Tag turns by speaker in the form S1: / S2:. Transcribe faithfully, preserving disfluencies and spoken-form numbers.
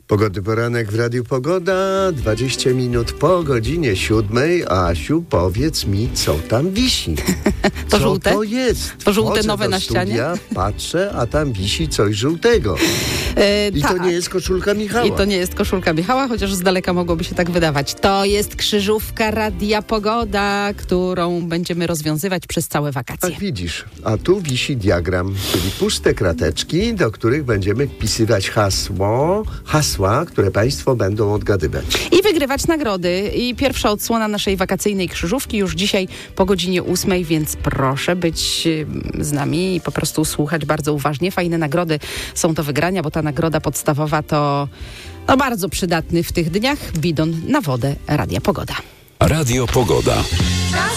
S1: Pogodny poranek w Radiu Pogoda, dwadzieścia minut po godzinie siódmej. Asiu, powiedz mi, co tam wisi?
S2: To
S1: co
S2: żółte?
S1: to jest?
S2: To żółte
S1: Wchodzę
S2: nowe
S1: do
S2: na ścianie?
S1: studia, patrzę, a tam wisi coś żółtego.
S2: E,
S1: I
S2: tak.
S1: to nie jest koszulka Michała.
S2: I to nie jest koszulka Michała, chociaż z daleka mogłoby się tak wydawać. To jest krzyżówka Radia Pogoda, którą będziemy rozwiązywać przez całe wakacje.
S1: Tak widzisz, a tu wisi diagram, czyli puste krateczki, do których będziemy wpisywać hasło, hasła, które Państwo będą odgadywać.
S2: I wygrywać nagrody. I pierwsza odsłona naszej wakacyjnej krzyżówki już dzisiaj po godzinie ósmej, więc proszę być z nami i po prostu słuchać bardzo uważnie. Fajne nagrody są do wygrania, bo ta nagroda podstawowa to no, bardzo przydatny w tych dniach bidon na wodę Radia Pogoda.
S3: Radio Pogoda.